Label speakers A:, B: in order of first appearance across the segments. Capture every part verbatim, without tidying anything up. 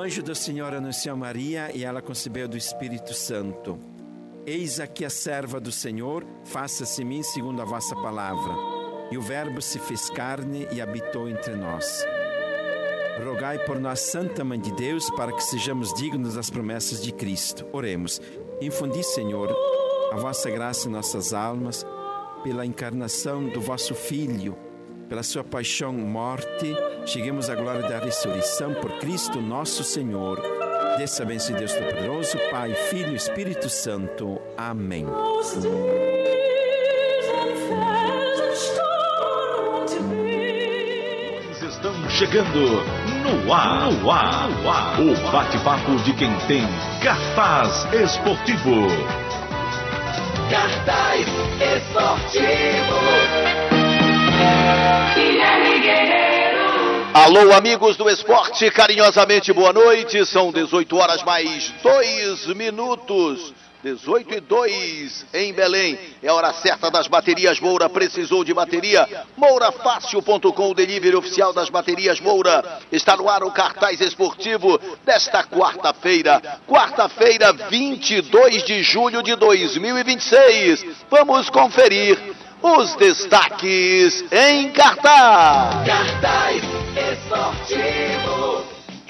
A: anjo do Senhor anunciou a Maria e ela concebeu do Espírito Santo. Eis aqui a serva do Senhor, faça-se em mim segundo a vossa palavra. E o Verbo se fez carne e habitou entre nós. Rogai por nós, Santa Mãe de Deus, para que sejamos dignos das promessas de Cristo. Oremos. Infundi, Senhor, a vossa graça em nossas almas, pela encarnação do vosso Filho, pela sua paixão e morte, cheguemos à glória da ressurreição por Cristo nosso Senhor. Desça a bênção de Deus Todo-Poderoso, Pai, Filho e Espírito Santo. Amém.
B: Estão chegando no ar, no ar, no ar. O bate-papo de quem tem cartaz esportivo.
C: Cartaz esportivo. Guilherme Guerreiro.
D: Alô, amigos do esporte, carinhosamente boa noite. São dezoito horas mais dois minutos. dezoito e dois em Belém. É a hora certa das baterias Moura. Precisou de bateria? Moura Fácil ponto com, o delivery oficial das baterias Moura. Está no ar o cartaz esportivo desta quarta-feira. Quarta-feira, vinte e dois de julho de dois mil e vinte e seis. Vamos conferir os destaques em cartaz.
C: Cartaz esportivo.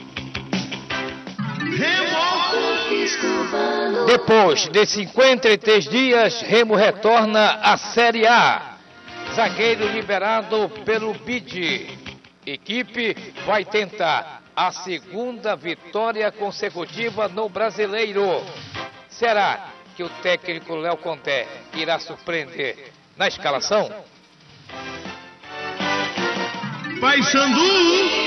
E: Depois de cinquenta e três dias, Remo retorna à Série A. Zagueiro liberado pelo B I D. Equipe vai tentar a segunda vitória consecutiva no Brasileiro. Será que o técnico Léo Conté irá surpreender na escalação?
F: Paysandu!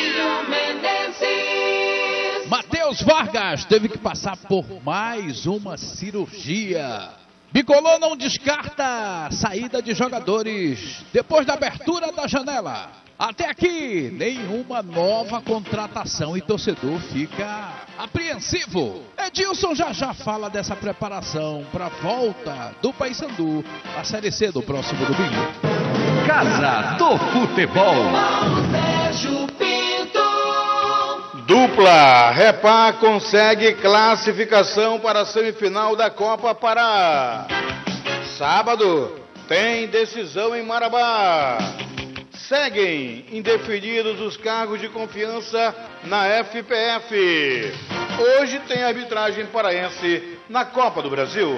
F: Matheus Vargas teve que passar por mais uma cirurgia. Bicolor não descarta saída de jogadores depois da abertura da janela. Até aqui, nenhuma nova contratação e torcedor fica apreensivo. Edilson já já fala dessa preparação para a volta do Paysandu à Série C do próximo domingo.
B: Casa do Futebol.
C: Sérgio Pinto.
G: Dupla Repar consegue classificação para a semifinal da Copa Pará. Sábado tem decisão em Marabá. Seguem indefinidos os cargos de confiança na F P F. Hoje tem arbitragem paraense na Copa do Brasil.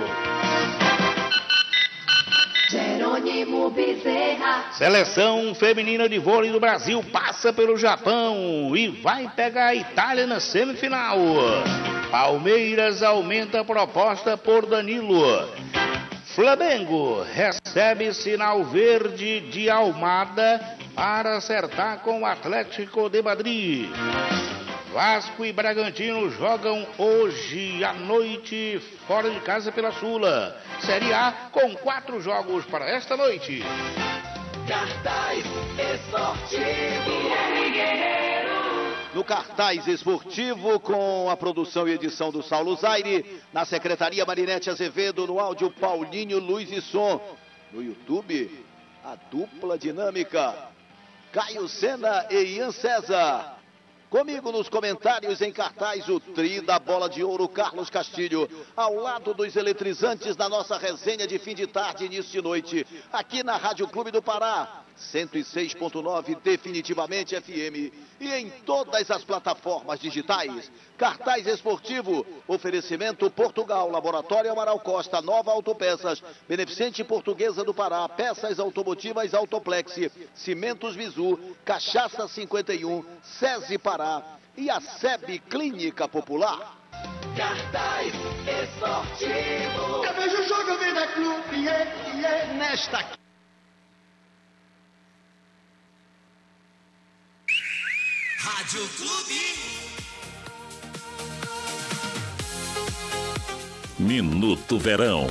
C: Jerônimo Bezerra.
H: Seleção feminina de vôlei do Brasil passa pelo Japão e vai pegar a Itália na semifinal. Palmeiras aumenta a proposta por Danilo. Flamengo recebe sinal verde de Almada para acertar com o Atlético de Madrid. Vasco e Bragantino jogam hoje à noite fora de casa pela Sula. Série A com quatro jogos para esta noite.
C: Cartaz esportivo.
D: No cartaz esportivo, com a produção e edição do Saulo Zaire, na secretaria Marinete Azevedo, no áudio Paulinho Luz e Som. No YouTube, a dupla dinâmica, Caio Sena e Ian César. Comigo nos comentários em cartaz, o tri da bola de ouro, Carlos Castilho, ao lado dos eletrizantes da nossa resenha de fim de tarde e início de noite, aqui na Rádio Clube do Pará, cento e seis ponto nove definitivamente F M, e em todas as plataformas digitais. Cartaz esportivo, oferecimento Portugal, Laboratório Amaral Costa, Nova Autopeças, Beneficente Portuguesa do Pará, Peças Automotivas Autoplex, Cimentos Visu, Cachaça cinquenta e um, SESI Pará e a S E B Clínica Popular.
C: Cartaz esportivo.
I: Eu vejo o jogo, eu vejo a clube, yeah, yeah.
D: Nesta
C: Rádio Clube.
B: Minuto Verão.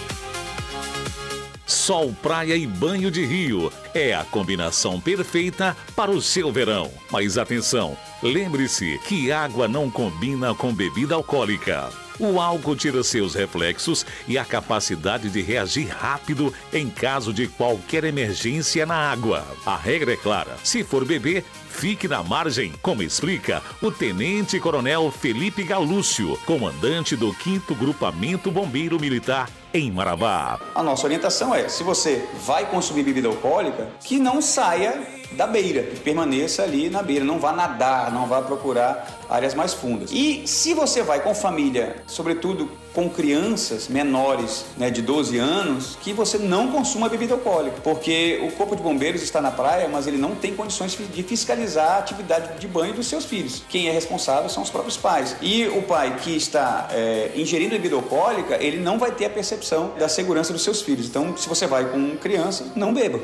B: Sol, praia e banho de rio é a combinação perfeita para o seu verão. Mas atenção, lembre-se que água não combina com bebida alcoólica.
J: O álcool tira seus reflexos e a capacidade de reagir rápido em caso de qualquer emergência na água. A regra é clara: se for beber, fique na margem, como explica o Tenente Coronel Felipe Galúcio, comandante do quinto Grupamento Bombeiro Militar em Marabá.
K: A nossa orientação é, se você vai consumir bebida alcoólica, que não saia da beira, que permaneça ali na beira, não vá nadar, não vá procurar áreas mais fundas. E se você vai com família, sobretudo com crianças menores, né, de doze anos, que você não consuma bebida alcoólica, porque o Corpo de Bombeiros está na praia, mas ele não tem condições de fiscalizar a atividade de banho dos seus filhos. Quem é responsável são os próprios pais. E o pai que está é, ingerindo bebida alcoólica, ele não vai ter a percepção da segurança dos seus filhos. Então, se você vai com criança, não beba.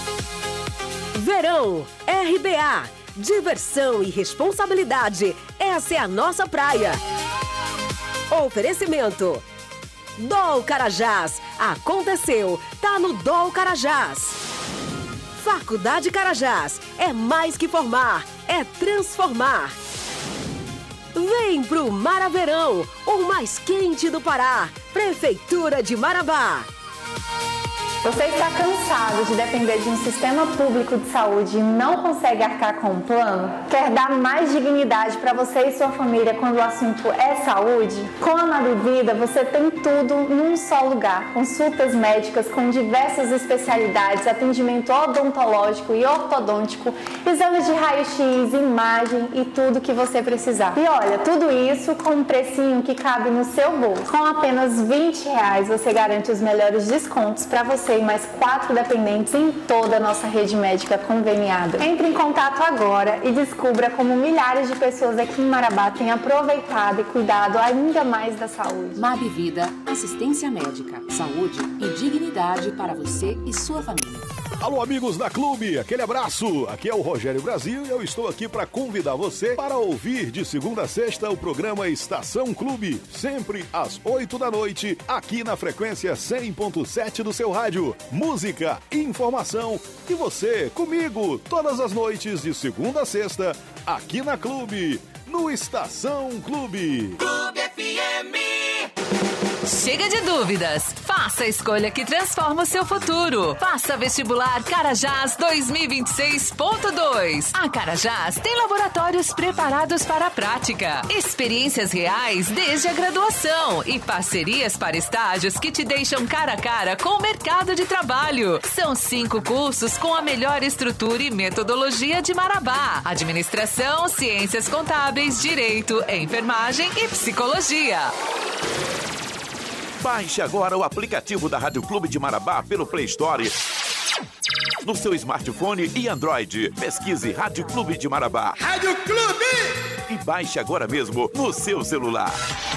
L: Verão, R B A, diversão e responsabilidade, essa é a nossa praia. Oferecimento, D O L Carajás, aconteceu, tá no D O L Carajás. Faculdade Carajás, é mais que formar, é transformar. Vem pro Maraverão, o mais quente do Pará, Prefeitura de Marabá.
M: Você está cansado de depender de um sistema público de saúde e não consegue arcar com um plano? Quer dar mais dignidade para você e sua família quando o assunto é saúde? Com a Mabivida você tem tudo num só lugar. Consultas médicas com diversas especialidades, atendimento odontológico e ortodôntico, exames de raio-x, imagem e tudo que você precisar. E olha, tudo isso com um precinho que cabe no seu bolso. Com apenas vinte reais você garante os melhores descontos para você e mais quatro dependentes em toda a nossa rede médica conveniada. Entre em contato agora e descubra como milhares de pessoas aqui em Marabá têm aproveitado e cuidado ainda mais da saúde.
N: Mabivida, assistência médica, saúde e dignidade para você e sua família.
O: Alô, amigos da Clube, aquele abraço. Aqui é o Rogério Brasil e eu estou aqui para convidar você para ouvir de segunda a sexta o programa Estação Clube, sempre às oito da noite, aqui na frequência cem ponto sete do seu rádio. Música, informação e você comigo todas as noites de segunda a sexta, aqui na Clube, no Estação Clube.
C: Clube F M.
P: Chega de dúvidas. Faça a escolha que transforma o seu futuro. Faça vestibular Carajás dois mil e vinte e seis ponto dois. A Carajás tem laboratórios preparados para a prática, experiências reais desde a graduação e parcerias para estágios que te deixam cara a cara com o mercado de trabalho. São cinco cursos com a melhor estrutura e metodologia de Marabá: administração, ciências contábeis, direito, enfermagem e psicologia.
Q: Baixe agora o aplicativo da Rádio Clube de Marabá pelo Play Store, no seu smartphone e Android. Pesquise Rádio Clube de Marabá.
C: Rádio Clube!
Q: E baixe agora mesmo no seu celular.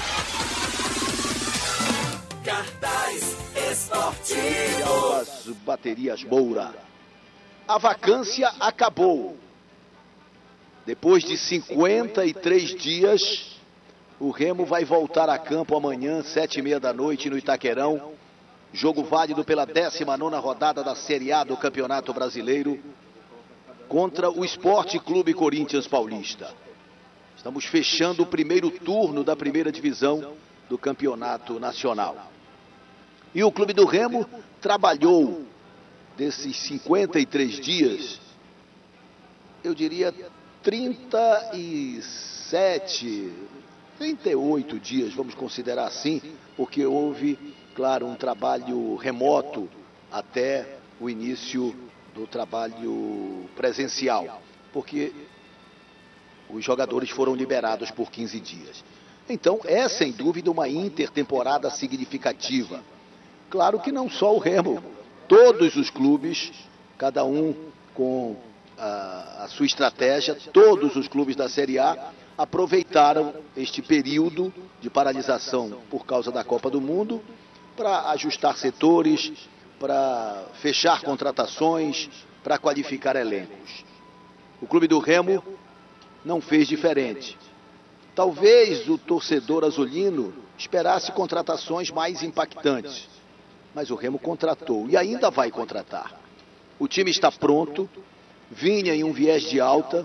C: Cartaz Esportivo.
D: As baterias Moura. A vacância acabou. Depois de cinquenta e três dias, o Remo vai voltar a campo amanhã, sete e meia da noite, no Itaquerão. Jogo válido pela décima nona rodada da Série A do Campeonato Brasileiro, contra o Esporte Clube Corinthians Paulista. Estamos fechando o primeiro turno da primeira divisão do Campeonato Nacional. E o Clube do Remo trabalhou desses cinquenta e três dias, eu diria trinta e sete... trinta e oito dias, vamos considerar assim, porque houve, claro, um trabalho remoto até o início do trabalho presencial, porque os jogadores foram liberados por quinze dias. Então, é sem dúvida uma intertemporada significativa. Claro que não só o Remo, todos os clubes, cada um com a, a sua estratégia, todos os clubes da Série A aproveitaram este período de paralisação por causa da Copa do Mundo para ajustar setores, para fechar contratações, para qualificar elencos. O Clube do Remo não fez diferente. Talvez o torcedor azulino esperasse contratações mais impactantes, mas o Remo contratou e ainda vai contratar. O time está pronto, vinha em um viés de alta,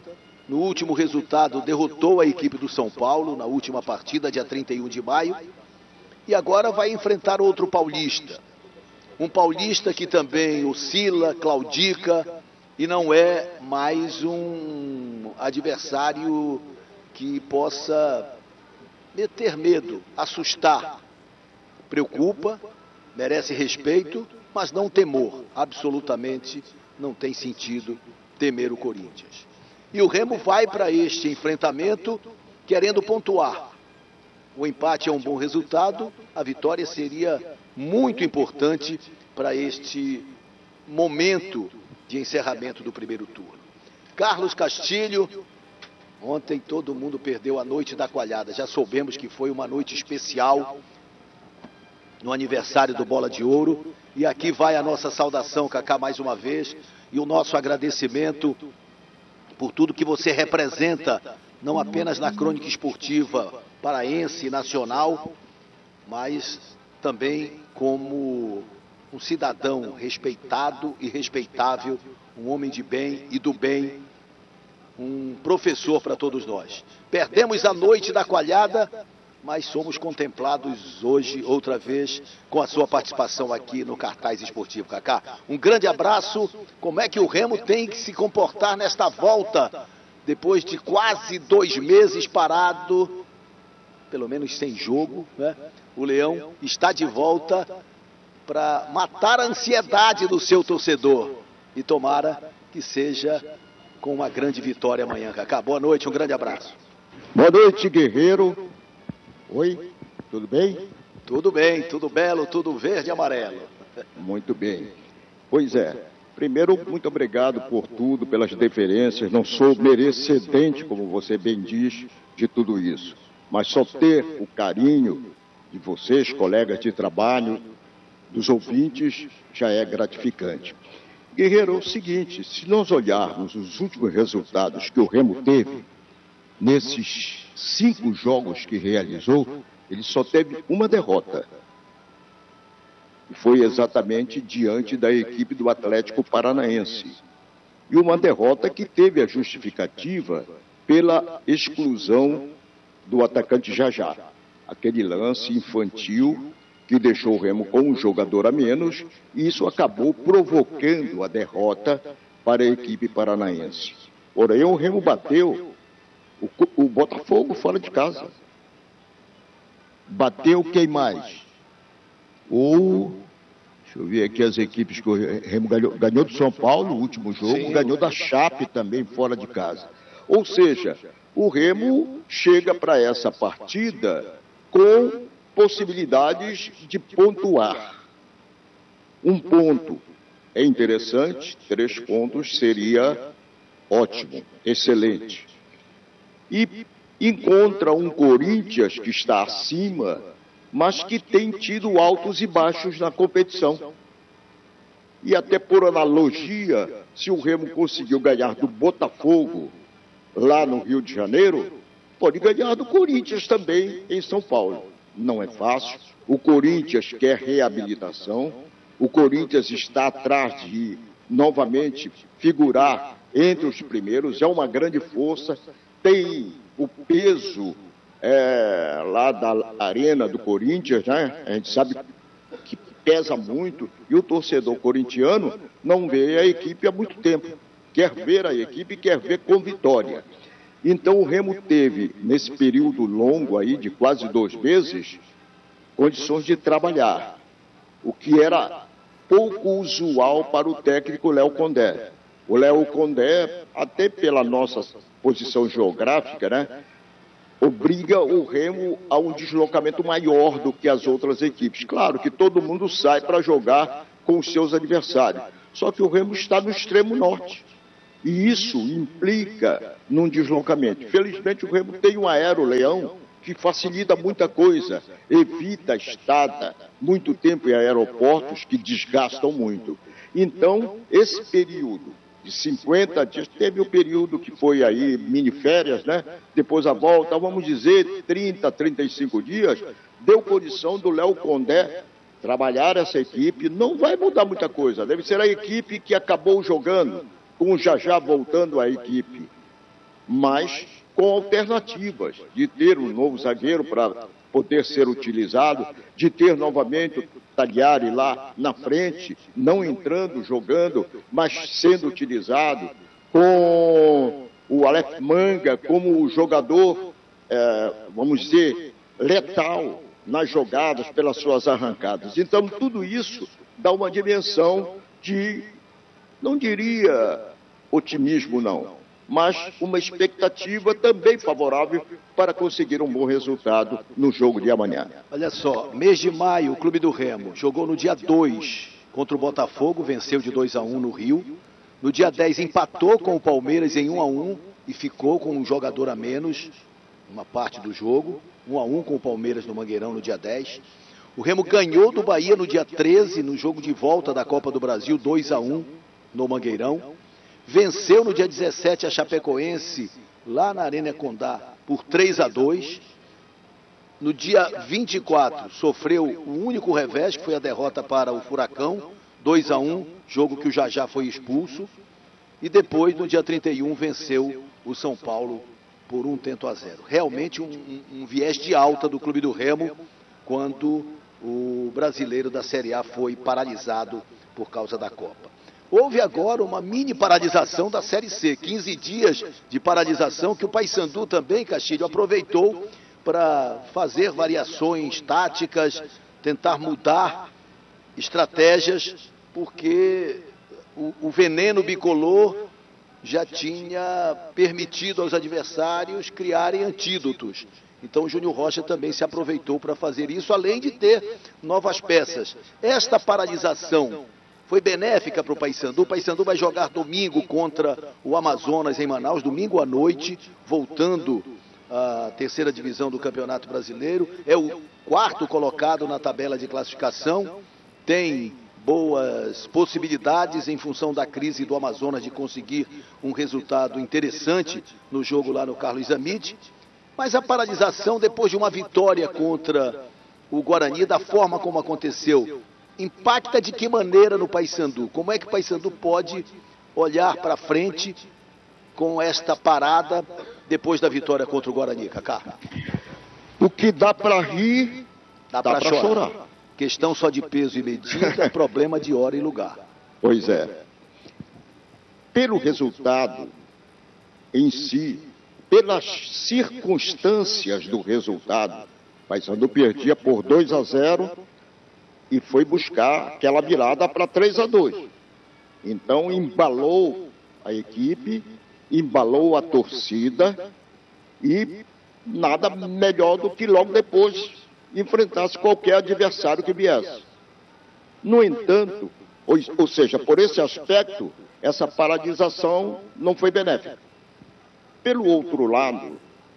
D: no último resultado derrotou a equipe do São Paulo na última partida, dia trinta e um de maio, e agora vai enfrentar outro paulista. Um paulista que também oscila, claudica e não é mais um adversário que possa meter medo, assustar. Preocupa, merece respeito, mas não temor. Absolutamente não tem sentido temer o Corinthians. E o Remo vai para este enfrentamento querendo pontuar. O empate é um bom resultado, a vitória seria muito importante para este momento de encerramento do primeiro turno. Carlos Castilho, ontem todo mundo perdeu a noite da coalhada, já soubemos que foi uma noite especial no aniversário do Bola de Ouro, e aqui vai a nossa saudação, Cacá, mais uma vez, e o nosso agradecimento por tudo que você representa, não apenas na crônica esportiva paraense e nacional, mas também como um cidadão respeitado e respeitável, um homem de bem e do bem, um professor para todos nós. Perdemos a noite da coalhada, mas somos contemplados hoje, outra vez, com a sua participação aqui no Cartaz Esportivo, Cacá. Um grande abraço. Como é que o Remo tem que se comportar nesta volta, depois de quase dois meses parado, pelo menos sem jogo, né? O Leão está de volta para matar a ansiedade do seu torcedor. E tomara que seja com uma grande vitória amanhã, Cacá. Boa noite, um grande abraço.
R: Boa noite, guerreiro. Oi, tudo bem?
D: Tudo bem, tudo belo, tudo verde e amarelo.
R: Muito bem. Pois é, primeiro, muito obrigado por tudo, pelas deferências. Não sou merecedente, como você bem diz, de tudo isso. Mas só ter o carinho de vocês, colegas de trabalho, dos ouvintes, já é gratificante. Guerreiro, é o seguinte, se nós olharmos os últimos resultados que o Remo teve, nesses cinco jogos que realizou, ele só teve uma derrota. E foi exatamente diante da equipe do Atlético Paranaense. E uma derrota que teve a justificativa pela exclusão do atacante Jajá. Aquele lance infantil que deixou o Remo com um jogador a menos, e isso acabou provocando a derrota para a equipe paranaense. Porém, o Remo bateu o, o Botafogo fora de casa. Bateu quem mais? O... Deixa eu ver aqui as equipes que o Remo ganhou. Ganhou do São Paulo, o último jogo, Sim. ganhou da Chape também fora de casa. Ou seja, o Remo chega para essa partida com possibilidades de pontuar. Um ponto é interessante, três pontos seria ótimo, excelente. E encontra um Corinthians que está acima, mas que tem tido altos e baixos na competição. E até por analogia, se o Remo conseguiu ganhar do Botafogo lá no Rio de Janeiro, pode ganhar do Corinthians também em São Paulo. Não é fácil. O Corinthians quer reabilitação. O Corinthians está atrás de, novamente, figurar entre os primeiros. É uma grande força. Tem o peso é, lá da arena do Corinthians, né? A gente sabe que pesa muito. E o torcedor corintiano não vê a equipe há muito tempo. Quer ver a equipe, quer ver com vitória. Então o Remo teve, nesse período longo aí, de quase dois meses, condições de trabalhar, o que era pouco usual para o técnico Léo Condé. O Léo Condé, até pela nossa posição geográfica, né, obriga o Remo a um deslocamento maior do que as outras equipes. Claro que todo mundo sai para jogar com os seus adversários, só que o Remo está no extremo norte. E isso implica num deslocamento. Felizmente o Remo tem um aero-leão que facilita muita coisa, evita a estada muito tempo em aeroportos que desgastam muito. Então, esse período de cinquenta dias, teve o período que foi aí mini-férias, né? Depois a volta, vamos dizer, trinta, trinta e cinco dias, deu condição do Léo Condé trabalhar essa equipe. Não vai mudar muita coisa, deve ser a equipe que acabou jogando, com o Jajá voltando à equipe. mas com alternativas, de ter um novo zagueiro para poder ser utilizado, de ter novamente o Tagliari lá na frente, não entrando, jogando, mas sendo utilizado, com o Aleph Manga como o jogador, é, vamos dizer, letal nas jogadas pelas suas arrancadas. Então, tudo isso dá uma dimensão de, não diria otimismo, não, mas uma expectativa também favorável para conseguir um bom resultado no jogo de amanhã.
D: Olha só, mês de maio, o Clube do Remo jogou no dia dois contra o Botafogo, venceu de dois a um no Rio. No dia dez empatou com o Palmeiras em um a um e ficou com um jogador a menos, uma parte do jogo, um a um com o Palmeiras no Mangueirão no dia dez. O Remo ganhou do Bahia no dia treze, no jogo de volta da Copa do Brasil, dois a um no Mangueirão. Venceu no dia dezessete a Chapecoense, lá na Arena Condá, por três a dois. No dia vinte e quatro, sofreu o único revés, que foi a derrota para o Furacão, dois a um, jogo que o Jajá foi expulso. E depois, no dia trinta e um, venceu o São Paulo por um tento a zero. Realmente um, um, um viés de alta do Clube do Remo, quando o brasileiro da Série A foi paralisado por causa da Copa. Houve agora uma mini paralisação da Série C, quinze dias de paralisação que o Paysandu também, Castilho, aproveitou para fazer variações táticas, tentar mudar estratégias, porque o, o veneno bicolor já tinha permitido aos adversários criarem antídotos. Então o Júnior Rocha também se aproveitou para fazer isso, além de ter novas peças. Esta paralisação foi benéfica para o Paysandu. O Paysandu vai jogar domingo contra o Amazonas em Manaus, domingo à noite, voltando à terceira divisão do Campeonato Brasileiro. É o quarto colocado na tabela de classificação, tem boas possibilidades em função da crise do Amazonas de conseguir um resultado interessante no jogo lá no Carlos Amid. Mas a paralisação, depois de uma vitória contra o Guarani, da forma como aconteceu, impacta de que maneira no Paysandu? Como é que o Paysandu pode olhar para frente com esta parada depois da vitória contra o Guarani, Cacá?
R: O que dá para rir,
D: dá,
R: dá para chorar. chorar.
D: Questão só de peso e medida, problema de hora e lugar.
R: Pois é. Pelo resultado em si, pelas circunstâncias do resultado, o Paysandu perdia por dois a zero e foi buscar aquela virada para três a dois. Então embalou a equipe, embalou a torcida e nada melhor do que logo depois enfrentasse qualquer adversário que viesse. No entanto, ou, ou seja, por esse aspecto, essa paralisação não foi benéfica. Pelo outro lado,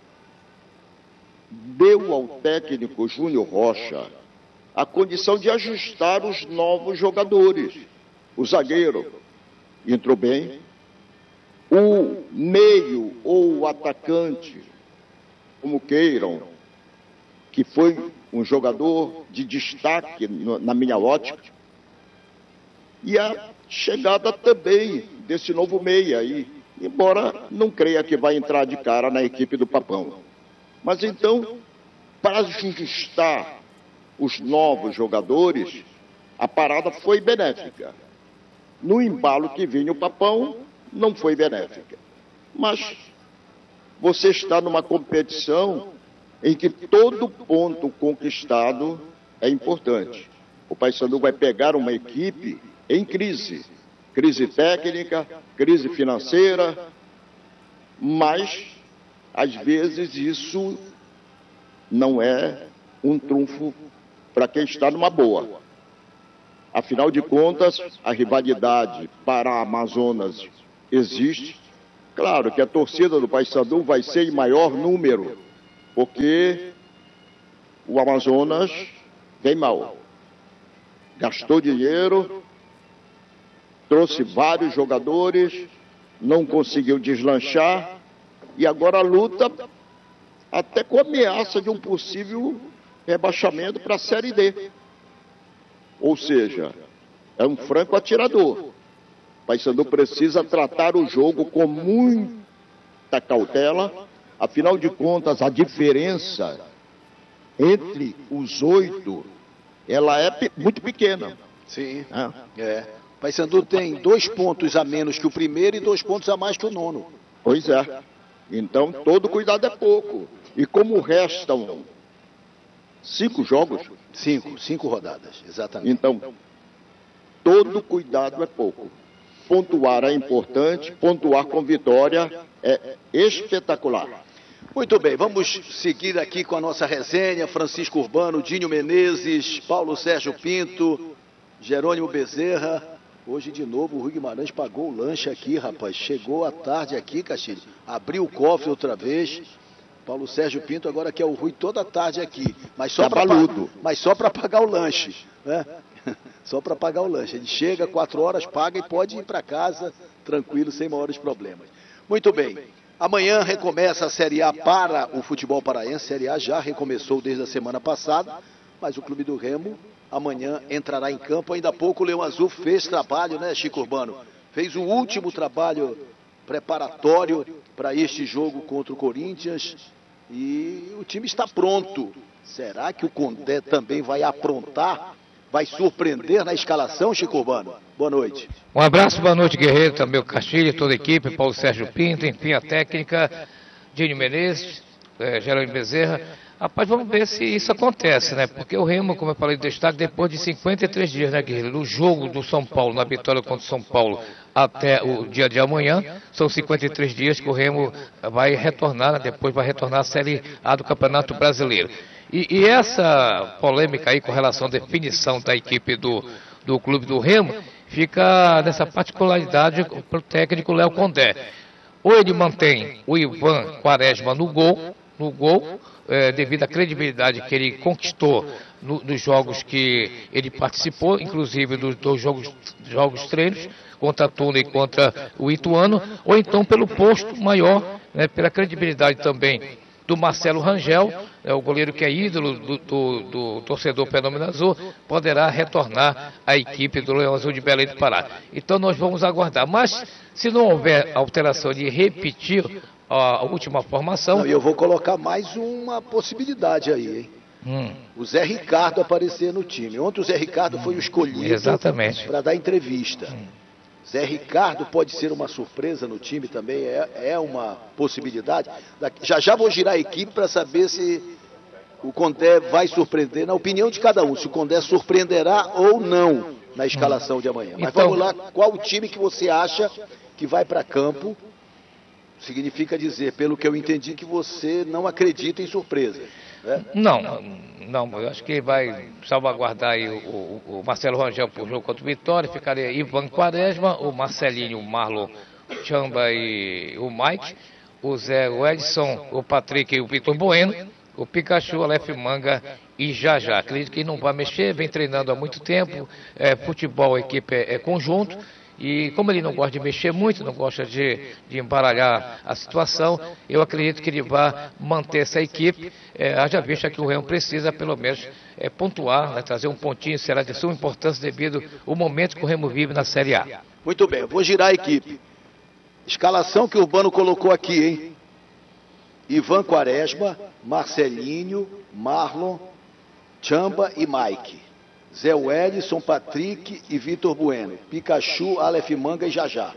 R: deu ao técnico Júnior Rocha a condição de ajustar os novos jogadores. O zagueiro entrou bem, o meio ou o atacante, como queiram, que foi um jogador de destaque na minha ótica, e a chegada também desse novo meia aí, embora não creia que vai entrar de cara na equipe do Papão. Mas então, para ajustar os novos jogadores, a parada foi benéfica. No embalo que vinha o Papão, não foi benéfica. Mas você está numa competição em que todo ponto conquistado é importante. O Paysandu vai pegar uma equipe em crise. Crise técnica, crise financeira, mas, às vezes, isso não é um trunfo para quem está numa boa. Afinal de contas, a rivalidade para a Amazonas existe. Claro que a torcida do Paysandu vai ser em maior número, porque o Amazonas vem mal. Gastou dinheiro, trouxe vários jogadores, não conseguiu deslanchar e agora luta até com ameaça de um possível rebaixamento para a Série D. Ou seja, é um franco atirador. O Paysandu precisa tratar o jogo com muito, da cautela. Afinal de contas, a diferença entre os oito, ela é pe- muito pequena.
D: Sim, é. é. Paysandu tem dois pontos a menos que o primeiro e dois pontos a mais que o nono.
R: Pois é. Então, todo cuidado é pouco. E como restam cinco jogos...
D: Cinco, cinco rodadas, exatamente.
R: Então, todo cuidado é pouco. Pontuar é importante, pontuar com vitória é espetacular.
D: Muito bem, vamos seguir aqui com a nossa resenha. Francisco Urbano, Dinho Menezes, Paulo Sérgio Pinto, Jerônimo Bezerra. Hoje, de novo, o Rui Guimarães pagou o lanche aqui, rapaz. Chegou à tarde aqui, Castilho. Abriu o cofre outra vez. Paulo Sérgio Pinto agora quer o Rui toda a tarde aqui. Mas só para mas só para pagar o lanche, né? Só para pagar o lanche. Ele chega, quatro horas, paga e pode ir para casa tranquilo, sem maiores problemas. Muito bem. Amanhã recomeça a Série A para o futebol paraense. A Série A já recomeçou desde a semana passada, mas o Clube do Remo amanhã entrará em campo. Ainda há pouco o Leão Azul fez trabalho, né, Chico Urbano? Fez o último trabalho preparatório para este jogo contra o Corinthians e o time está pronto. Será que o Condé também vai aprontar? Vai surpreender na escalação, Chico Urbano? Boa noite.
E: Um abraço, boa noite, Guerreiro, também o Castilho, toda a equipe, Paulo Sérgio Pinto, enfim, a técnica, Dinho Menezes, é, Jerônimo Bezerra. Rapaz, vamos ver se isso acontece, né? Porque o Remo, como eu falei de destaque, depois de cinquenta e três dias, né, Guerreiro? No jogo do São Paulo, na vitória contra o São Paulo, até o dia de amanhã, são cinquenta e três dias que o Remo vai retornar, né? Depois vai retornar à Série A do Campeonato Brasileiro. E, e essa polêmica aí com relação à definição da equipe do, do Clube do Remo, fica nessa particularidade para o técnico Léo Condé. Ou ele mantém o Ivan Quaresma no gol, no gol, é, devido à credibilidade que ele conquistou no, nos jogos que ele participou, inclusive dos dois jogos, jogos treinos, contra a Tuna e contra o Ituano, ou então pelo posto maior, né, pela credibilidade também do Marcelo Rangel, é, o goleiro que é ídolo do, do, do torcedor Fenômeno Azul, poderá retornar à equipe do Leão Azul de Belém do Pará. Então nós vamos aguardar. Mas se não houver alteração de repetir a última formação...
D: Não, eu vou colocar mais uma possibilidade aí, hein? Hum. O Zé Ricardo aparecer no time. Ontem o Zé Ricardo hum. foi o escolhido para dar entrevista. Hum. Zé Ricardo pode ser uma surpresa no time também, é, é uma possibilidade. Já já vou girar a equipe para saber se o Condé vai surpreender, na opinião de cada um, se o Condé surpreenderá ou não na escalação de amanhã. Mas então, vamos lá, qual o time que você acha que vai para campo? Significa dizer, pelo que eu entendi, que você não acredita em surpresa. Né?
E: Não, não, eu acho que vai salvaguardar aí o, o, o Marcelo Rangel por jogo contra o Vitória, ficaria Ivan Quaresma, o Marcelinho, o Marlon, o Chamba e o Mike, o Zé, o Edson, o Patrick e o Vitor Bueno, o Pikachu, Aleph Manga e Jajá. Acredito que não vai mexer, vem treinando há muito tempo, é, futebol, a equipe é, é conjunto. E como ele não gosta de mexer muito, não gosta de, de embaralhar a situação, eu acredito que ele vai manter essa equipe. É, haja vista que o Remo precisa, pelo menos, é, pontuar, né, trazer um pontinho, será de suma importância devido ao momento que o Remo vive na Série A.
D: Muito bem, eu vou girar a equipe. Escalação que o Urbano colocou aqui, hein? Ivan Quaresma, Marcelinho, Marlon, Chamba e Mike. Zé Wellison, Patrick e Vitor Bueno. Pikachu, Aleph Manga e Jajá.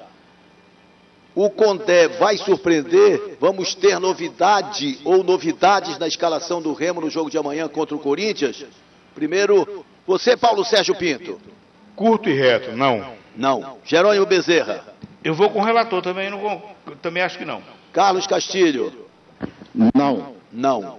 D: O Condé vai surpreender? Vamos ter novidade ou novidades na escalação do Remo no jogo de amanhã contra o Corinthians? Primeiro, você, Paulo Sérgio Pinto.
G: Curto e reto, não.
D: Não. Jerônimo Bezerra.
H: Eu vou com o relator também, não vou, também acho que não.
D: Carlos Castilho.
R: Não.
D: Não.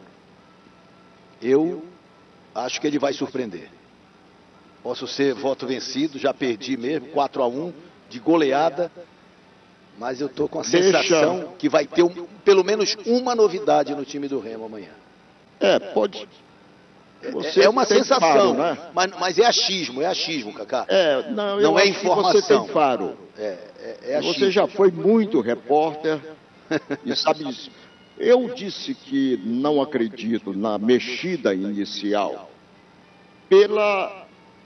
D: Eu acho que ele vai surpreender. Posso ser voto vencido, já perdi mesmo, quatro a um, de goleada. Mas eu estou com a sensação Deixa. que vai ter um, pelo menos uma novidade no time do Remo amanhã.
R: É, pode...
D: Você é uma sensação, faro, né? mas, mas é achismo, é achismo, Cacá.
R: É, não, não é informação. Você tem faro.
D: É, é, é achismo.
R: Você já foi muito repórter e sabe disso. Eu disse que não acredito na mexida inicial pela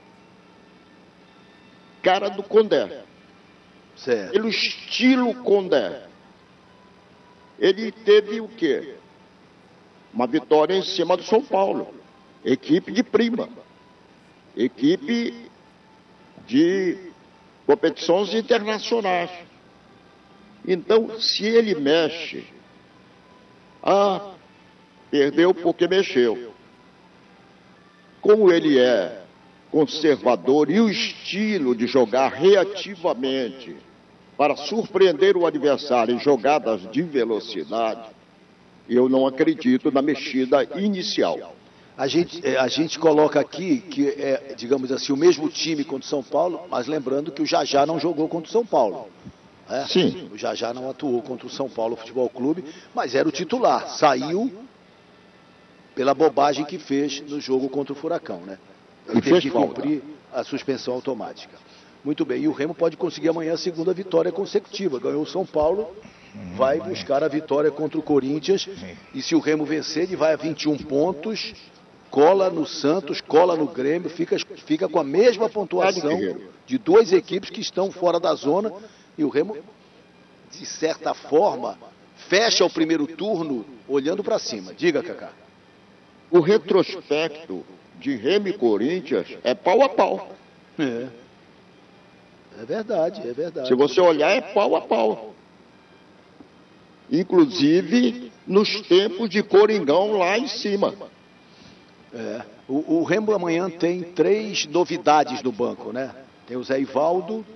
R: cara do Condé.
D: Certo.
R: Pelo estilo Condé. ele teve o quê? Uma vitória em cima do São Paulo. Equipe de prima. Equipe de competições internacionais. Então, se ele mexe, ah, perdeu porque mexeu. Como ele é conservador e o estilo de jogar reativamente para surpreender o adversário em jogadas de velocidade, eu não acredito na mexida inicial.
S: A gente, a gente coloca aqui que é, digamos assim, o mesmo time contra o São Paulo, mas lembrando que o Jajá não jogou contra o São Paulo. É?
R: Sim.
S: O Jajá não atuou contra o São Paulo Futebol Clube, mas era o titular. Saiu pela bobagem que fez no jogo contra o Furacão, né? Ele teve que cumprir a suspensão automática. Muito bem, e o Remo pode conseguir amanhã a segunda vitória consecutiva. Ganhou o São Paulo, vai buscar a vitória contra o Corinthians, e se o Remo vencer, ele vai a vinte e um pontos, cola no Santos, cola no Grêmio, fica, fica com a mesma pontuação de duas equipes que estão fora da zona, e o Remo, de certa forma, fecha o primeiro turno olhando para cima. Diga, Cacá.
R: O retrospecto de Remo e Corinthians é pau a pau.
S: É. É verdade, é verdade.
R: Se você olhar, é pau a pau. Inclusive nos tempos de Coringão lá em cima.
S: É. O, o Remo amanhã tem três novidades no banco, né? Tem o Zé Ivaldo,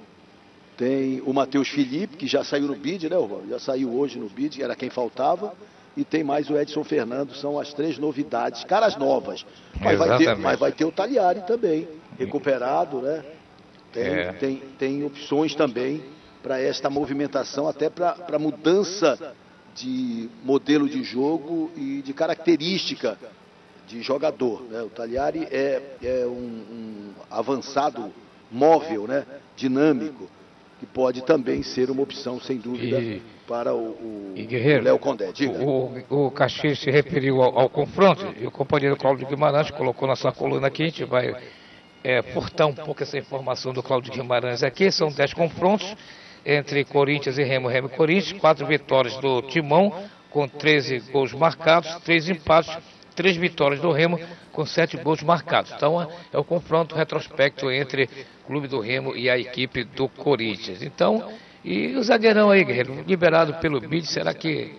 S: tem o Matheus Felipe, que já saiu no bid, né, Orlando? Já saiu hoje no bid, era quem faltava. E tem mais o Edson Fernando, são as três novidades, caras novas. Mas vai ter, mas vai ter o Tagliari também, recuperado, né? Tem, é. tem, tem opções também para esta movimentação, até para mudança de modelo de jogo e de característica de jogador, né? O Tagliari é, é um, um avançado móvel, né? Dinâmico, que pode também ser uma opção, sem dúvida, e, para o, o,
E: e Guerreiro,
S: o Léo Condé. Diga.
E: O, o Caxias se referiu ao, ao confronto, e o companheiro Cláudio Guimarães colocou na sua coluna aqui, a gente vai é, furtar um pouco essa informação do Cláudio Guimarães aqui. São dez confrontos entre Corinthians e Remo, Remo e Corinthians, quatro vitórias do Timão, com treze gols marcados, três empates, três vitórias do Remo, com sete gols marcados. Então é, é o confronto retrospecto entre o Clube do Remo e a equipe do Corinthians. Então, e o zagueirão aí, Guerreiro, liberado pelo B I D, será que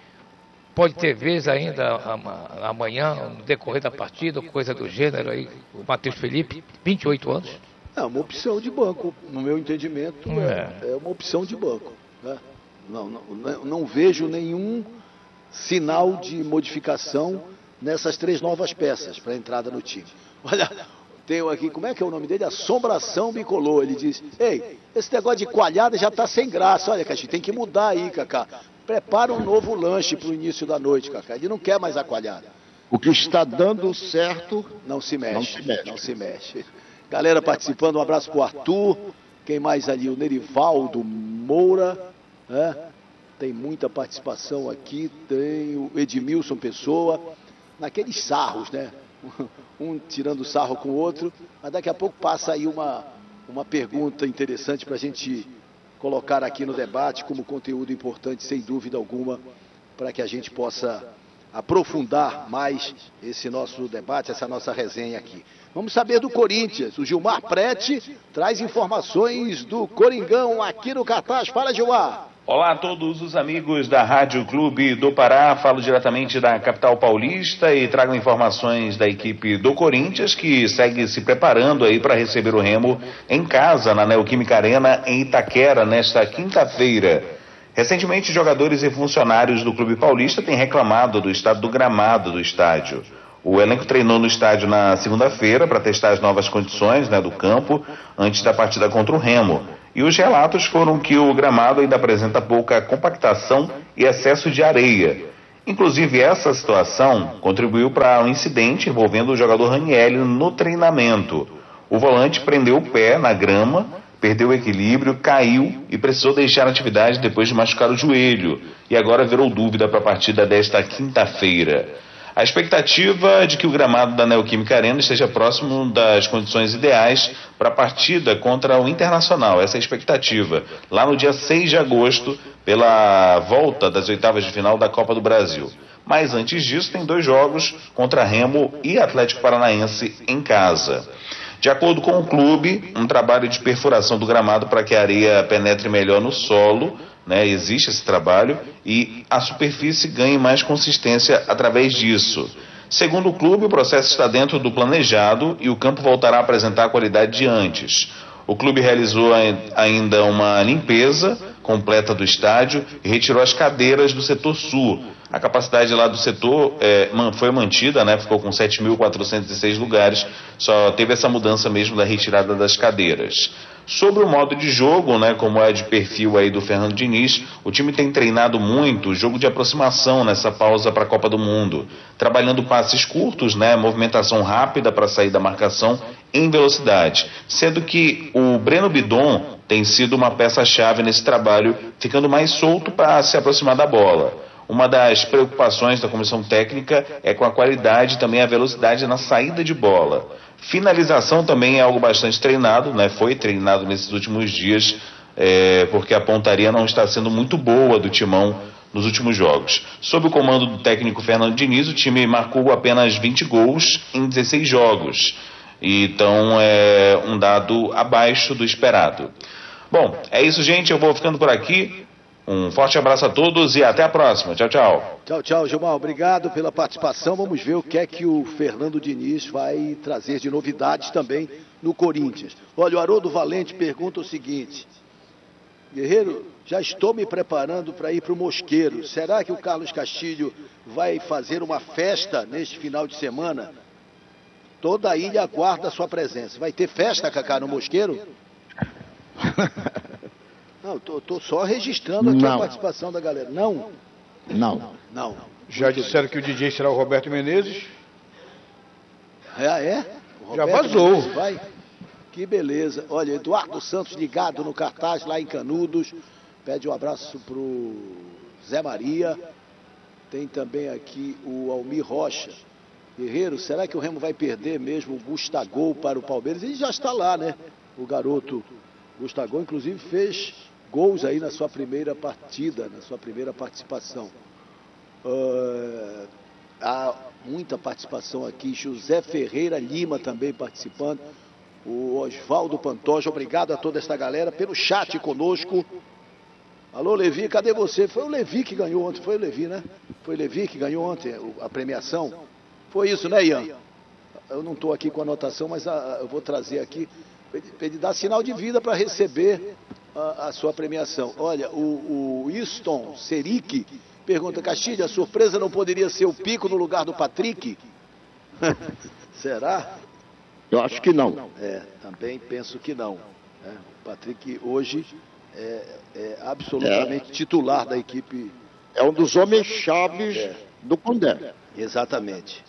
E: pode ter vez ainda amanhã, no decorrer da partida, coisa do gênero aí, o Matheus Felipe, vinte e oito anos?
S: É uma opção de banco, no meu entendimento, é, é uma opção de banco. Né? Não, não, não vejo nenhum sinal de modificação nessas três novas peças para a entrada no time. Olha, tem aqui, como é que é o nome dele? Assombração Bicolor. Ele diz, ei, esse negócio de coalhada já está sem graça. Olha, Caxi, tem que mudar aí, Cacá. Prepara um novo lanche para o início da noite, Cacá. Ele não quer mais a coalhada.
R: O que está dando certo
S: não se mexe.
R: Não se mexe.
S: Não se mexe. Galera participando, um abraço para o Arthur. Quem mais ali? O Nerivaldo Moura, né? Tem muita participação aqui. Tem o Edmilson Pessoa. Naqueles sarros, né? Um tirando sarro com o outro, mas daqui a pouco passa aí uma, uma pergunta interessante para a gente colocar aqui no debate como conteúdo importante, sem dúvida alguma, para que a gente possa aprofundar mais esse nosso debate, essa nossa resenha aqui. Vamos saber do Corinthians. O Gilmar Prete traz informações do Coringão aqui no cartaz. Fala, Gilmar.
T: Olá a todos os amigos da Rádio Clube do Pará, falo diretamente da capital paulista e trago informações da equipe do Corinthians, que segue se preparando aí para receber o Remo em casa, na Neoquímica Arena, em Itaquera, nesta quinta-feira. Recentemente, jogadores e funcionários do Clube Paulista têm reclamado do estado do gramado do estádio. O elenco treinou no estádio na segunda-feira para testar as novas condições, né, do campo antes da partida contra o Remo. E os relatos foram que o gramado ainda apresenta pouca compactação e excesso de areia. Inclusive, essa situação contribuiu para um incidente envolvendo o jogador Ranieri no treinamento. O volante prendeu o pé na grama, perdeu o equilíbrio, caiu e precisou deixar a atividade depois de machucar o joelho. E agora virou dúvida para a partida desta quinta-feira. A expectativa é de que o gramado da Neoquímica Arena esteja próximo das condições ideais para a partida contra o Internacional. Essa é a expectativa. Lá no dia seis de agosto, pela volta das oitavas de final da Copa do Brasil. Mas antes disso, tem dois jogos contra Remo e Atlético Paranaense em casa. De acordo com o clube, um trabalho de perfuração do gramado para que a areia penetre melhor no solo, né, existe esse trabalho, e a superfície ganhe mais consistência através disso. Segundo o clube, o processo está dentro do planejado e o campo voltará a apresentar a qualidade de antes. O clube realizou ainda uma limpeza completa do estádio e retirou as cadeiras do setor sul. A capacidade lá do setor é, foi mantida, né, ficou com sete mil quatrocentos e seis lugares, só teve essa mudança mesmo da retirada das cadeiras. Sobre o modo de jogo, né, como é de perfil aí do Fernando Diniz, o time tem treinado muito o jogo de aproximação nessa pausa para a Copa do Mundo, trabalhando passes curtos, né, movimentação rápida para sair da marcação em velocidade, sendo que o Breno Bidon tem sido uma peça-chave nesse trabalho, ficando mais solto para se aproximar da bola. Uma das preocupações da comissão técnica é com a qualidade e também a velocidade na saída de bola. Finalização também é algo bastante treinado, né? Foi treinado nesses últimos dias, é, porque a pontaria não está sendo muito boa do Timão nos últimos jogos. Sob o comando do técnico Fernando Diniz, o time marcou apenas vinte gols em dezesseis jogos. Então é um dado abaixo do esperado. Bom, é isso, gente. Eu vou ficando por aqui. Um forte abraço a todos e até a próxima. Tchau, tchau.
S: Tchau, tchau, Gilmar. Obrigado pela participação. Vamos ver o que é que o Fernando Diniz vai trazer de novidades também no Corinthians. Olha, o Haroldo Valente pergunta o seguinte: Guerreiro, já estou me preparando para ir para o Mosqueiro. Será que o Carlos Castilho vai fazer uma festa neste final de semana? Toda a ilha aguarda a sua presença. Vai ter festa, Cacá, no Mosqueiro? Não, tô, tô só registrando aqui
R: Não.
S: a participação da galera. Não?
R: Não.
S: Não.
G: Já disseram que o D J será o Roberto Menezes?
S: Ah, é? O
G: Já
S: Roberto
G: vazou.
S: Menezes vai? Que beleza. Olha, Eduardo Santos ligado no cartaz lá em Canudos. Pede um abraço pro Zé Maria. Tem também aqui o Almir Rocha. Guerreiro, será que o Remo vai perder mesmo o Gustavo para o Palmeiras? Ele já está lá, né? O garoto Gustavo, inclusive, fez gols aí na sua primeira partida, na sua primeira participação. Uh, há muita participação aqui. José Ferreira Lima também participando. O Oswaldo Pantoja, obrigado a toda esta galera pelo chat conosco. Alô, Levi, cadê você? Foi o Levi que ganhou ontem, foi o Levi, né? Foi o Levi que ganhou ontem a premiação. Foi isso, né, Ian? Eu não estou aqui com a anotação, mas a, eu vou trazer aqui. Para ele dar sinal de vida para receber a, a sua premiação. Olha, o, o Easton Seric pergunta: Castilho, a surpresa não poderia ser o Pico no lugar do Patrick? Será?
R: Eu acho que não.
S: É, também penso que não. É, o Patrick hoje é, é absolutamente é. titular da equipe.
R: É um dos homens chaves é. do Condé.
S: Exatamente.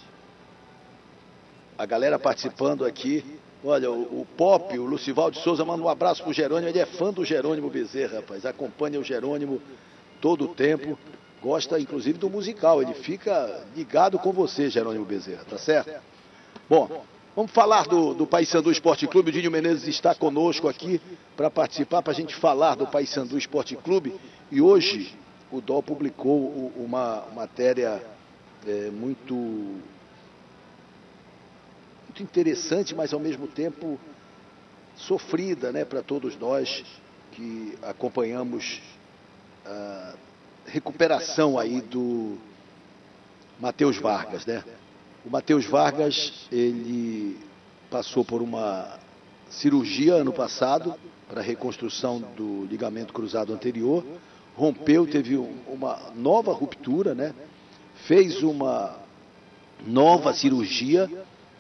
S: A galera participando aqui. Olha, o, o Pop, o Lucivaldo de Souza, manda um abraço pro Jerônimo. Ele é fã do Jerônimo Bezerra, rapaz. Acompanha o Jerônimo todo o tempo. Gosta, inclusive, do musical. Ele fica ligado com você, Jerônimo Bezerra, tá certo? Bom, vamos falar do, do Paysandu Esporte Clube. O Dinho Menezes está conosco aqui para participar, para a gente falar do Paysandu Esporte Clube. E hoje o D O publicou uma matéria é, muito... muito interessante, mas ao mesmo tempo sofrida, né, para todos nós que acompanhamos a recuperação aí do Matheus Vargas, né? O Matheus Vargas, ele passou por uma cirurgia ano passado para reconstrução do ligamento cruzado anterior, rompeu, teve uma nova ruptura, né? Fez uma nova cirurgia.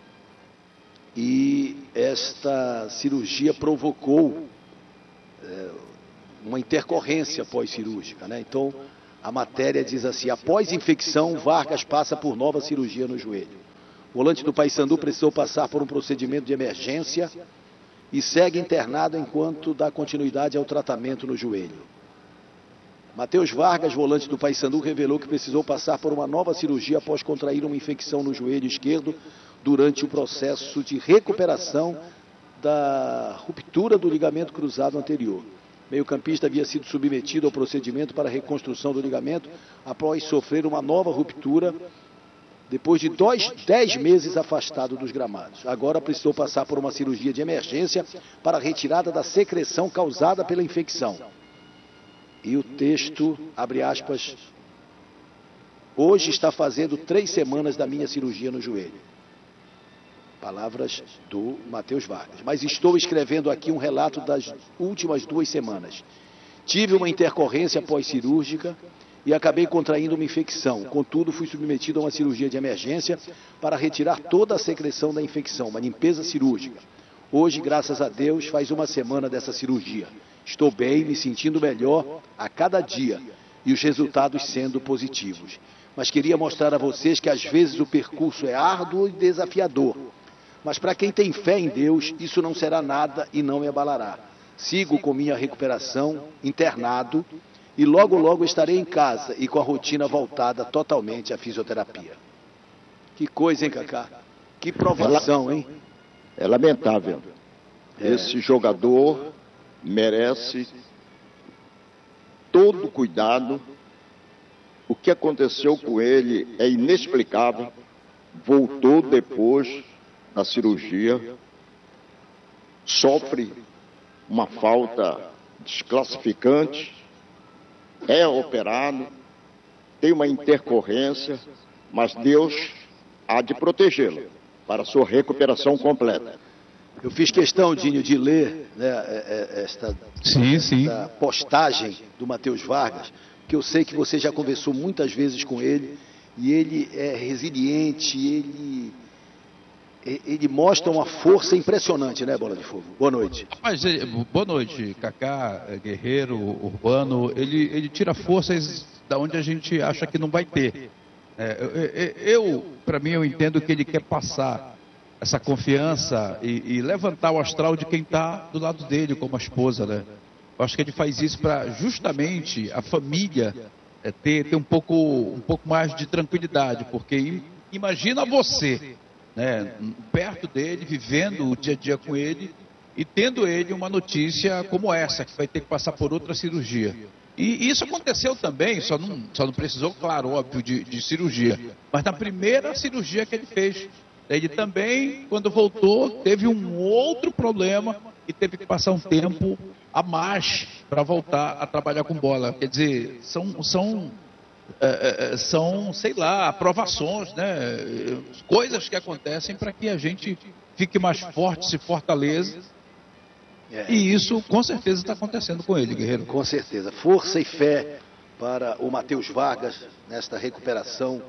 S: E esta cirurgia provocou é, uma intercorrência pós-cirúrgica, né? Então, a matéria diz assim: após infecção, Vargas passa por nova cirurgia no joelho. O volante do Paysandu precisou passar por um procedimento de emergência e segue internado enquanto dá continuidade ao tratamento no joelho. Matheus Vargas, volante do Paysandu, revelou que precisou passar por uma nova cirurgia após contrair uma infecção no joelho esquerdo durante o processo de recuperação da ruptura do ligamento cruzado anterior. O meio-campista havia sido submetido ao procedimento para a reconstrução do ligamento após sofrer uma nova ruptura depois de dois, dez meses afastado dos gramados. Agora precisou passar por uma cirurgia de emergência para a retirada da secreção causada pela infecção. E o texto, abre aspas, hoje está fazendo três semanas da minha cirurgia no joelho. Palavras do Matheus Vargas. Mas estou escrevendo aqui um relato das últimas duas semanas. Tive uma intercorrência pós-cirúrgica e acabei contraindo uma infecção. Contudo, fui submetido a uma cirurgia de emergência para retirar toda a secreção da infecção, uma limpeza cirúrgica. Hoje, graças a Deus, faz uma semana dessa cirurgia. Estou bem, me sentindo melhor a cada dia e os resultados sendo positivos. Mas queria mostrar a vocês que às vezes o percurso é árduo e desafiador. Mas para quem tem fé em Deus, isso não será nada e não me abalará. Sigo com minha recuperação, internado, e logo logo estarei em casa e com a rotina voltada totalmente à fisioterapia. Que coisa, hein, Cacá? Que provação, hein?
R: É lamentável. É. Esse jogador merece todo cuidado. O que aconteceu com ele é inexplicável. Voltou depois da cirurgia, sofre uma falta desclassificante, é operado, tem uma intercorrência, mas Deus há de protegê-lo para a sua recuperação completa.
S: Eu fiz questão, Dinho, de ler, né, esta,
F: sim, sim.
S: esta postagem do Matheus Vargas, que eu sei que você já conversou muitas vezes com ele, e ele é resiliente, ele, ele mostra uma força impressionante, né, Bola de Fogo? Boa noite.
F: Rapaz, boa noite, Cacá, Guerreiro, Urbano. Ele, ele tira forças da onde a gente acha que não vai ter. É, eu, eu para mim, eu entendo que ele quer passar essa confiança e, e levantar o astral de quem está do lado dele, como a esposa, né? Eu acho que ele faz isso para justamente a família é, ter, ter um, pouco, um pouco mais de tranquilidade, porque imagina você, né, perto dele, vivendo o dia a dia com ele e tendo ele uma notícia como essa, que vai ter que passar por outra cirurgia. E isso aconteceu também, só não, só não precisou, claro, óbvio, de, de cirurgia, mas na primeira cirurgia que ele fez. Ele também, quando voltou, teve um outro problema e teve que passar um tempo a mais para voltar a trabalhar com bola. Quer dizer, são, são, é, são sei lá, aprovações, né? Coisas que acontecem para que a gente fique mais forte, se fortaleça. É. E isso, com certeza, está acontecendo com ele, Guerreiro.
S: Com certeza. Força e fé para o Matheus Vargas nesta recuperação.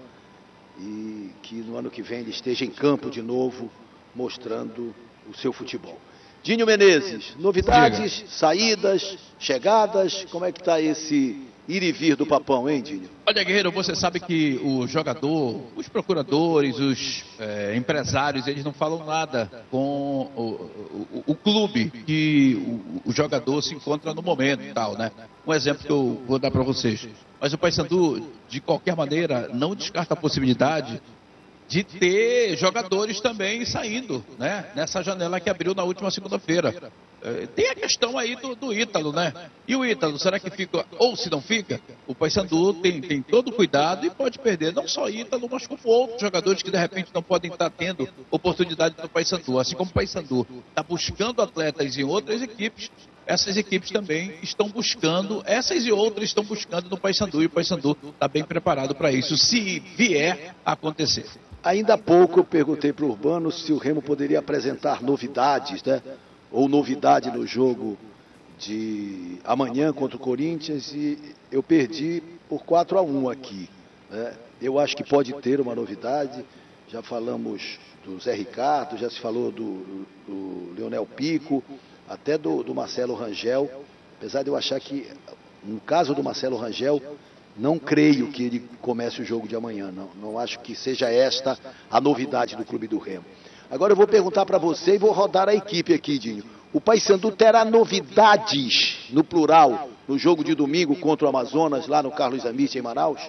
S: E que no ano que vem ele esteja em campo de novo, mostrando o seu futebol. Dinho Menezes, novidades, Diga. saídas, chegadas, como é que está esse ir e vir do Papão, hein, Dinho?
F: Olha, Guerreiro, você sabe que o jogador, os procuradores, os é, empresários, eles não falam nada com o, o, o clube que o, o jogador se encontra no momento e tal, né? Um exemplo que eu vou dar para vocês. Mas o Paysandu, de qualquer maneira, não descarta a possibilidade de ter jogadores também saindo, né? Nessa janela que abriu na última segunda-feira. É, tem a questão aí do, do Ítalo, né? E o Ítalo, será que fica, ou se não fica, o Paysandu tem, tem todo o cuidado e pode perder não só Ítalo, mas como outros jogadores que de repente não podem estar tendo oportunidade no Paysandu. Assim como o Paysandu está buscando atletas em outras equipes, essas equipes também estão buscando, essas e outras estão buscando no Paysandu, e o Paysandu está bem preparado para isso, se vier a acontecer.
S: Ainda há pouco eu perguntei para o Urbano se o Remo poderia apresentar novidades, né? Ou novidade no jogo de amanhã contra o Corinthians, e eu perdi por quatro a um aqui, né? Eu acho que pode ter uma novidade, já falamos do Zé Ricardo, já se falou do, do Leonel Pico, até do, do Marcelo Rangel, apesar de eu achar que, no caso do Marcelo Rangel, não creio que ele comece o jogo de amanhã, não, não acho que seja esta a novidade do Clube do Remo. Agora eu vou perguntar para você e vou rodar a equipe aqui, Dinho. O Paysandu terá novidades, no plural, no jogo de domingo contra o Amazonas, lá no Carlos Amit, em Manaus?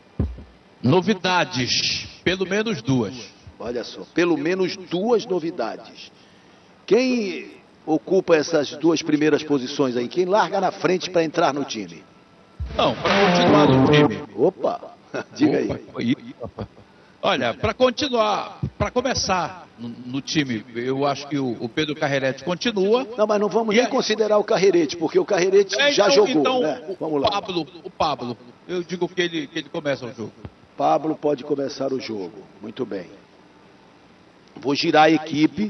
F: Novidades, pelo menos duas.
S: Olha só, pelo menos duas novidades. Quem ocupa essas duas primeiras posições aí? Quem larga na frente para entrar no time?
F: Não, para continuar no time.
S: Opa, diga
F: Opa,
S: aí.
F: Opa. Olha, para continuar, para começar no, no time, eu acho que o, o Pedro Carrerete continua.
S: Não, mas não vamos nem é... considerar o Carrerete, porque o Carrerete é, já
F: então,
S: jogou,
F: então,
S: né? Vamos lá.
F: O Pablo, o Pablo, eu digo que ele, que ele começa o jogo.
S: Pablo pode começar o jogo, muito bem. Vou girar a equipe.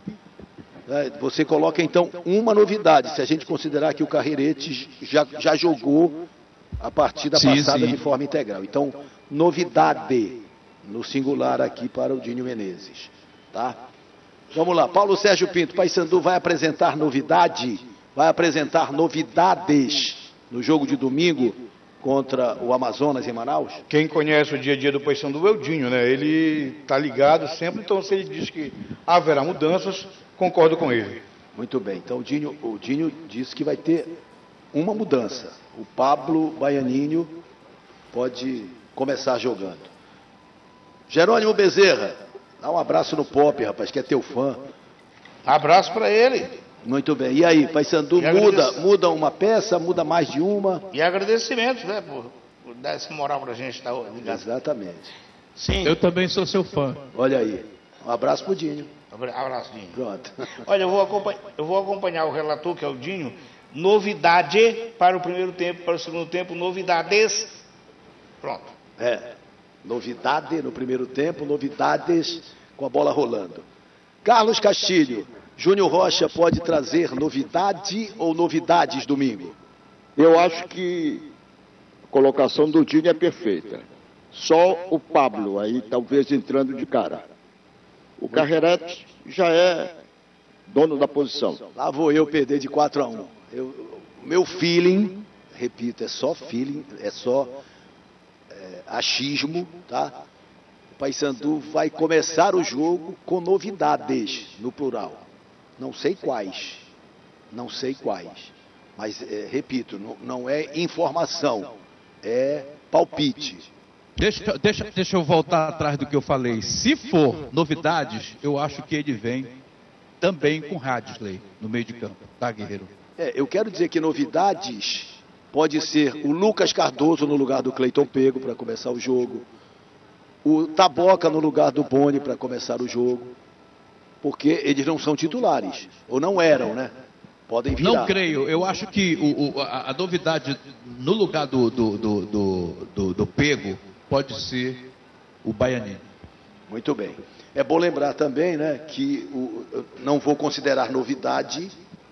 S: Você coloca então uma novidade, se a gente considerar que o Carrerete já, já jogou a partida sim, passada sim. de forma integral. Então, novidade no singular aqui para o Dinho Menezes, tá? Vamos lá, Paulo Sérgio Pinto, Paysandu vai apresentar novidade, vai apresentar novidades no jogo de domingo contra o Amazonas em Manaus?
G: Quem conhece o dia a dia do Paysandu é o Dinho, né? Ele está ligado sempre, então se ele diz que haverá mudanças, concordo com ele.
S: Muito bem, então o Dinho, o Dinho disse que vai ter uma mudança. O Pablo Baianinho pode começar jogando. Jerônimo Bezerra, dá um abraço no Pop, rapaz, que é teu fã.
H: Abraço para ele.
S: Muito bem, e aí, Paysandu muda, muda uma peça, muda mais de uma?
H: E agradecimentos, né, por, por dar essa moral pra gente estar ligado.
S: Exatamente.
F: Sim. Eu também sou seu fã.
S: Olha aí, um abraço pro Dinho.
H: Abraço, Dinho.
S: Pronto.
H: Olha, eu vou, acompanhar, eu vou acompanhar o relator, que é o Dinho. Novidade para o primeiro tempo, para o segundo tempo, novidades. Pronto.
S: É, novidade no primeiro tempo, novidades com a bola rolando. Carlos Castilho, Júnior Rocha pode trazer novidade ou novidades domingo?
R: Eu acho que a colocação do Dinho é perfeita. Só o Pablo aí talvez entrando de cara. O Carrerete já é dono da posição.
S: Lá vou eu perder de quatro a um. Eu, meu feeling, repito, é só feeling, é só é, achismo, tá? O Paysandu vai começar o jogo com novidades, no plural. Não sei quais, não sei quais, mas é, repito, não, não é informação, é palpite.
F: Deixa, deixa, deixa eu voltar atrás do que eu falei. Se for novidades, eu acho que ele vem também com Hadley no meio de campo, tá, Guerreiro?
S: É, eu quero dizer que novidades pode ser o Lucas Cardoso no lugar do Cleiton Pego para começar o jogo, o Taboca no lugar do Boni para começar o jogo, porque eles não são titulares, ou não eram, né? Podem virar.
F: Não creio, eu acho que o, o, a, a novidade no lugar do, do, do, do, do, do Pego pode ser o Baianinho.
S: Muito bem. É bom lembrar também, né, que o, eu não vou considerar novidade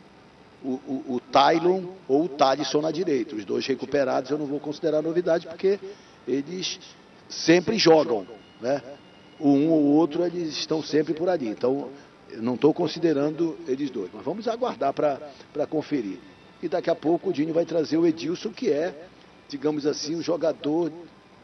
S: o, o, o Tylon ou o Thalisson na direita. Os dois recuperados eu não vou considerar novidade porque eles sempre jogam, né? O um ou o outro eles estão sempre por ali. Então eu não estou considerando eles dois. Mas vamos aguardar para conferir. E daqui a pouco o Dinho vai trazer o Edilson, que é, digamos assim, o jogador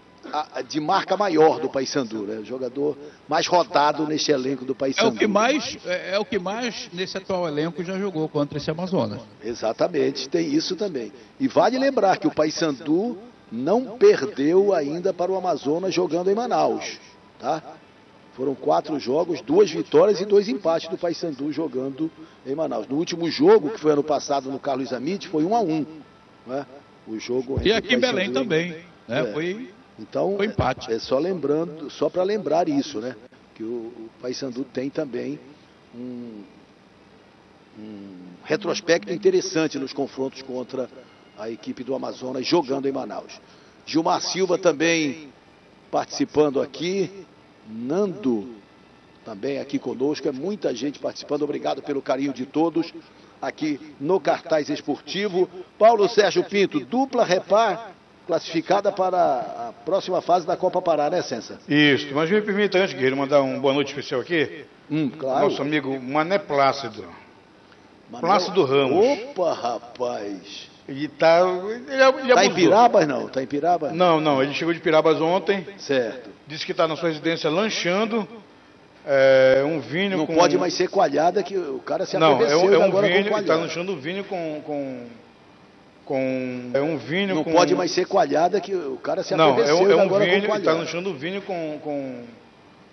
S: de marca maior do Paysandu, né? O jogador mais rodado neste elenco do Paysandu.
F: É o que mais, é, é o que mais nesse atual elenco já jogou contra esse Amazonas.
S: Exatamente, tem isso também. E vale lembrar que o Paysandu não perdeu ainda para o Amazonas jogando em Manaus, tá? Foram quatro jogos, duas vitórias e dois empates do Paysandu jogando em Manaus. No último jogo, que foi ano passado no Carlos Amit, foi um a um, né? O jogo
F: e aqui em Belém também, né?
S: É.
F: Foi
S: Então,
F: Foi empate.
S: É, é só lembrando, só para lembrar isso, né? Que o, o Paysandu tem também um, um retrospecto interessante nos confrontos contra a equipe do Amazonas jogando em Manaus. Gilmar Silva também participando aqui. Nando também aqui conosco. É muita gente participando. Obrigado pelo carinho de todos aqui no Cartaz Esportivo. Paulo Sérgio Pinto, dupla repar classificada para a próxima fase da Copa Pará, né, Sensa?
G: Isso, mas me permita antes, Guilherme, mandar uma boa noite especial aqui.
S: Hum, claro.
G: Nosso amigo Mané Plácido.
S: Mané...
G: Plácido Ramos.
S: Opa, rapaz.
G: Ele tá... Ele, ele
S: tá em Pirabas, não? Tá em Pirabas?
G: Não, não, ele chegou de Pirabas ontem.
S: Certo.
G: Disse que está na sua residência lanchando. É, um vinho
S: não
G: com...
S: Não pode mais ser coalhada, que o cara se
G: não,
S: apodreceu
G: é um, é um
S: agora
G: vinho,
S: com
G: ele está lanchando vinho com... com... com é um vinho
S: Não
G: com...
S: pode mais ser coalhada, que o cara se
G: Não,
S: apodreceu
G: é um, é um
S: agora
G: vinho,
S: com
G: está no chão do vinho com, com